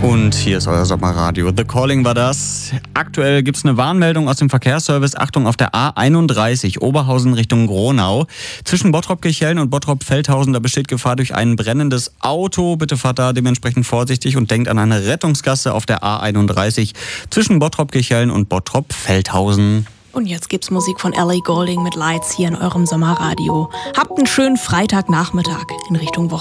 Und hier ist euer Sommerradio. The Calling war das. Aktuell gibt es eine Warnmeldung aus dem Verkehrsservice. Achtung, auf der A31 Oberhausen Richtung Gronau. Zwischen Bottrop-Kirchhellen und Bottrop-Feldhausen, da besteht Gefahr durch ein brennendes Auto. Bitte fahrt da dementsprechend vorsichtig und denkt an eine Rettungsgasse auf der A31 zwischen Bottrop-Kirchhellen und Bottrop-Feldhausen. Und jetzt gibt's Musik von Ellie Goulding mit Lights hier in eurem Sommerradio. Habt einen schönen Freitagnachmittag in Richtung Woche.